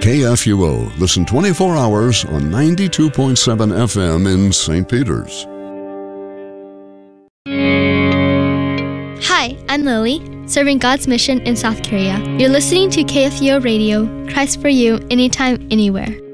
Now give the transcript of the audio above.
KFUO. Listen 24 hours on 92.7 FM in St. Peters. Hi, I'm Lily, serving God's mission in South Korea. You're listening to KFUO Radio, Christ for You, anytime, anywhere.